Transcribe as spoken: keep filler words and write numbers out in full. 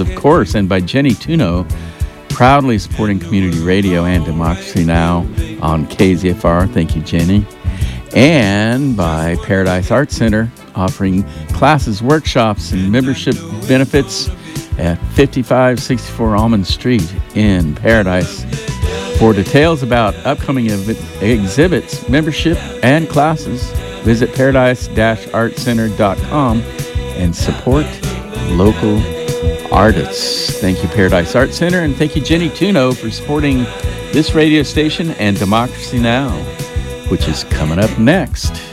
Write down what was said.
of course, and by Jenny Tuno, proudly supporting community radio and Democracy Now! On K Z F R. Thank you, Jenny. And by Paradise Art Center, offering classes, workshops, and membership benefits at fifty-five sixty-four Almond Street in Paradise. For details about upcoming ev- exhibits, membership, and classes, visit paradise dash art center dot com and support local artists. Thank you, Paradise Art Center, and thank you, Jenny Tuno, for supporting this radio station and Democracy Now!, which is coming up next.